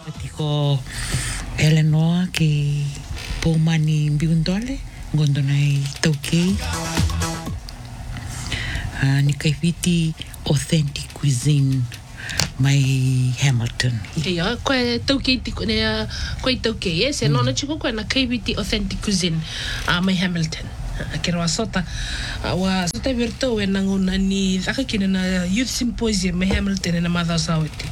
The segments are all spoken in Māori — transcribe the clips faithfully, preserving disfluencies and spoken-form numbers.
Tiko Eleanor ki Pomani Biundole ngondona i Taukei. Uh, ni kaifiti authentic cuisine mai Hamilton. Ia, koe Taukei tiko ne koe Taukei, eh? Se mm. nona chiko koe na kaifiti authentic cuisine uh, mai Hamilton. Ke roa sota. Uh, wa sota virtou e nangona ni thakakina na youth symposium mai Hamilton e na Mother Sauti.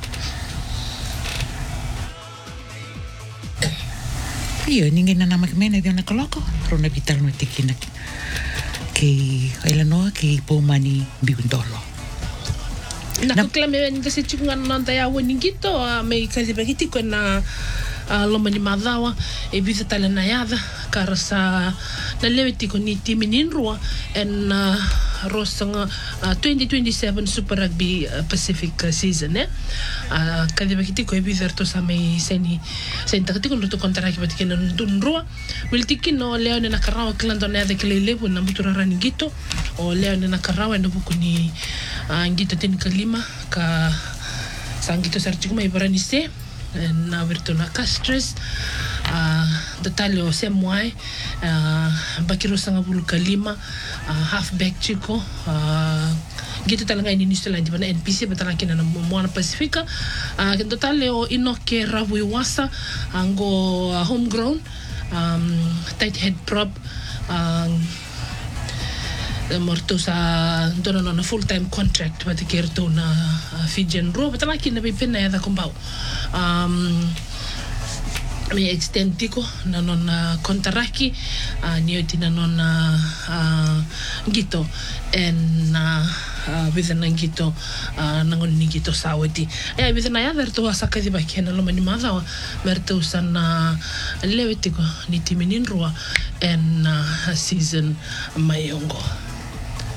Iyo, ninguém na nama kemena dia na koloko. Rona vital no tikina ke Eleanor ke Pomani Biundolo. Na kukla me ni kasi chikunga nanta ya weningito me kasi bagiti ko na loma ni madawa e bisa tala na yada karasa na lewiti ko ni timinin rua en rosanga twenty twenty-seven Super Rugby Pacific season eh uh, kadi bakiti ko e bisa to sa may seni senta kati ko luto kontara ki batiki na dun rua wiltiki no leo na karawa klando na de kelele na mutura raningito o leo na karawa ndo buku ni ngito tin kalima ka sangito sarchiku mai baranise na virtuna castres uh, detalhe o semwai uh, bakiro sanga bulu kalima uh, halfback chico uh, gitu talanga ini nisto lang di ba na N P C batala kina na Moana Pacifica uh, detalhe o inoke ravu iwasa ango uh, homegrown um, tight head prop um, morto sa dono na full time contract pati kerto na uh, Fijian ro batala kina bi pena ya kumbau um me extendiko na nona kontaraki uh, nioti na nona uh, gito en na uh, with na gito uh, nangon ni gito saweti e with na ya verto asaka di bakena lo mani madawa verto sana lewetiko ni timinin rua en uh, season mayongo.